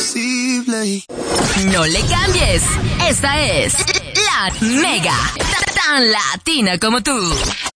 imposible. No le cambies. Esta es La Mega. Tan latina como tú.